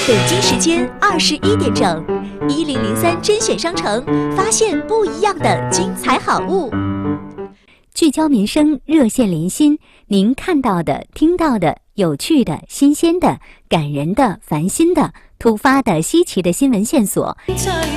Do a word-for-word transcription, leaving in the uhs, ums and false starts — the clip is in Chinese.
北京时间二十一点整，一零零三甄选商城发现不一样的精彩好物。聚焦民生，热线连心，您看到的、听到的、有趣的、新鲜的、感人的、烦心的、突发的、稀奇的新闻线索。